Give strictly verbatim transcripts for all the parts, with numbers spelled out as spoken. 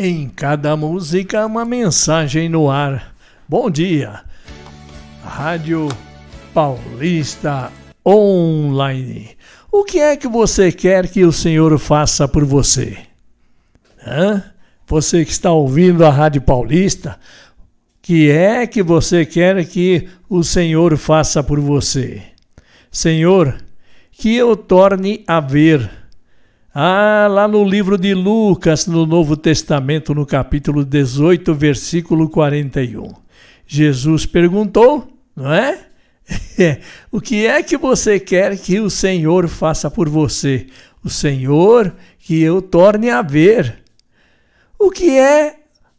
Em cada música, uma mensagem no ar. Bom dia, Rádio Paulista Online. O que é que você quer que o Senhor faça por você? Hã? Você que está ouvindo a Rádio Paulista, o que é que você quer que o Senhor faça por você? Senhor, que eu torne a ver. Ah, lá no livro de Lucas, no Novo Testamento, no capítulo dezoito, versículo quarenta e um. Jesus perguntou, não é? O que é que você quer que o Senhor faça por você? O Senhor, que eu torne a ver. O que é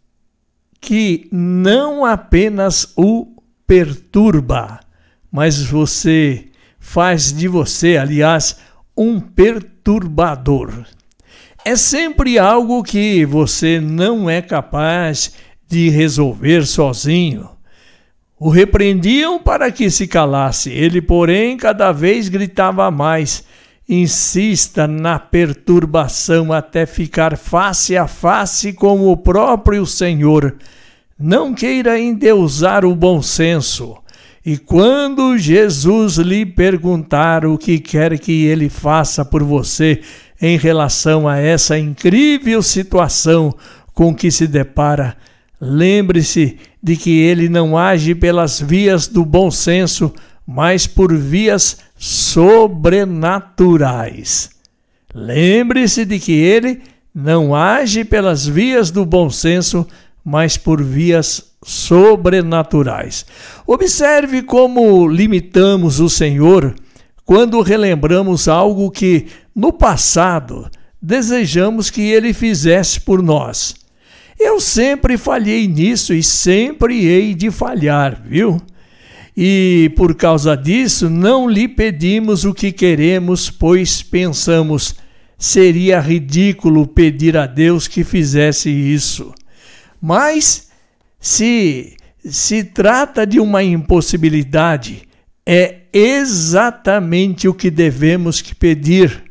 que não apenas o perturba, mas você faz de você, aliás, um perturbador. É sempre algo que você não é capaz de resolver sozinho. O repreendiam para que se calasse. Ele, porém, cada vez gritava mais. Insista na perturbação até ficar face a face com o próprio Senhor. Não queira endeusar o bom senso. E quando Jesus lhe perguntar o que quer que ele faça por você em relação a essa incrível situação com que se depara, lembre-se de que ele não age pelas vias do bom senso, mas por vias sobrenaturais. Lembre-se de que ele não age pelas vias do bom senso, mas por vias sobrenaturais. Observe como limitamos o Senhor quando relembramos algo que, no passado, desejamos que Ele fizesse por nós. Eu sempre falhei nisso e sempre hei de falhar, viu? E, por causa disso, não lhe pedimos o que queremos, pois pensamos, seria ridículo pedir a Deus que fizesse isso. Mas, se se trata de uma impossibilidade, é exatamente o que devemos que pedir.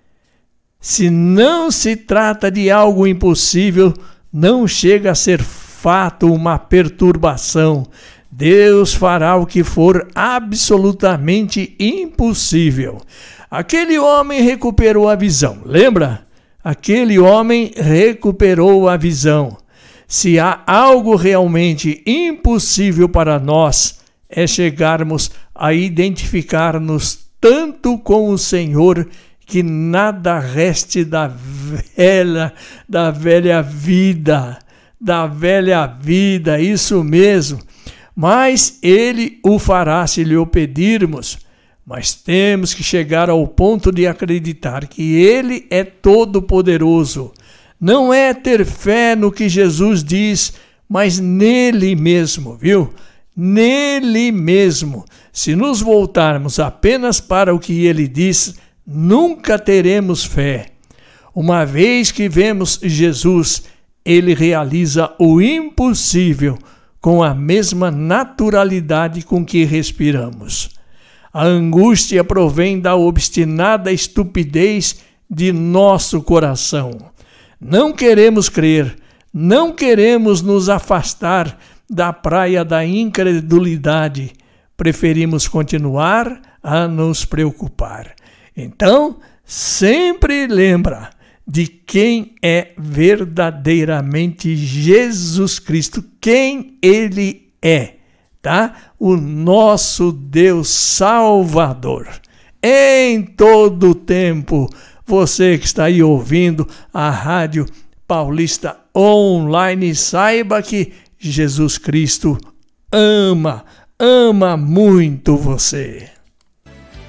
Se não se trata de algo impossível, não chega a ser fato uma perturbação. Deus fará o que for absolutamente impossível. Aquele homem recuperou a visão, lembra? Aquele homem recuperou a visão. Se há algo realmente impossível para nós, é chegarmos a identificar-nos tanto com o Senhor que nada reste da velha, da velha vida, da velha vida, isso mesmo. Mas Ele o fará se lhe o pedirmos. Mas temos que chegar ao ponto de acreditar que Ele é todo-poderoso. Não é ter fé no que Jesus diz, mas nele mesmo, viu? Nele mesmo. Se nos voltarmos apenas para o que ele diz, nunca teremos fé. Uma vez que vemos Jesus, ele realiza o impossível com a mesma naturalidade com que respiramos. A angústia provém da obstinada estupidez de nosso coração. Não queremos crer, não queremos nos afastar da praia da incredulidade. Preferimos continuar a nos preocupar. Então, sempre lembra de quem é verdadeiramente Jesus Cristo, quem Ele é, tá? O nosso Deus Salvador. Em todo tempo, você que está aí ouvindo a Rádio Paulista Online, saiba que Jesus Cristo ama, ama muito você.